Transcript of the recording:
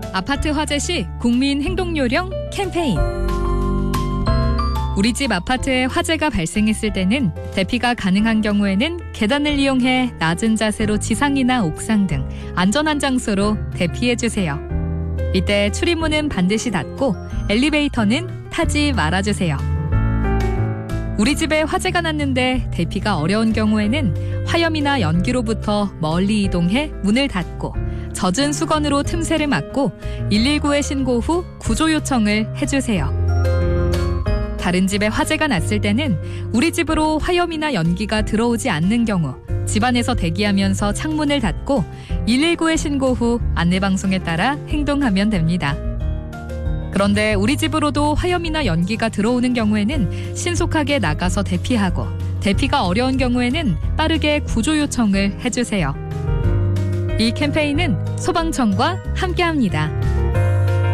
아파트 화재 시 국민 행동 요령 캠페인. 우리 집 아파트에 화재가 발생했을 때는 대피가 가능한 경우에는 계단을 이용해 낮은 자세로 지상이나 옥상 등 안전한 장소로 대피해주세요. 이때 출입문은 반드시 닫고 엘리베이터는 타지 말아주세요. 우리 집에 화재가 났는데 대피가 어려운 경우에는 화염이나 연기로부터 멀리 이동해 문을 닫고 젖은 수건으로 틈새를 막고 119에 신고 후 구조 요청을 해주세요. 다른 집에 화재가 났을 때는 우리 집으로 화염이나 연기가 들어오지 않는 경우 집안에서 대기하면서 창문을 닫고 119에 신고 후 안내방송에 따라 행동하면 됩니다. 그런데 우리 집으로도 화염이나 연기가 들어오는 경우에는 신속하게 나가서 대피하고 대피가 어려운 경우에는 빠르게 구조 요청을 해주세요. 이 캠페인은 소방청과 함께합니다.